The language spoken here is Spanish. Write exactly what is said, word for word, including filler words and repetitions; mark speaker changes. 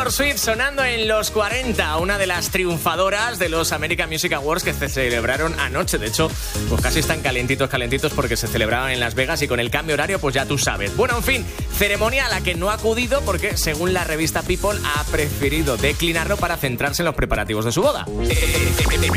Speaker 1: Taylor Swift sonando en los cuarenta, una de las triunfadoras de los American Music Awards que se celebraron anoche. De hecho, pues casi están calentitos, calentitos porque se celebraban en Las Vegas y con el cambio horario, pues ya tú sabes. Bueno, en fin, ceremonia a la que no ha acudido porque, según la revista People, ha preferido declinarlo para centrarse en los preparativos de su boda.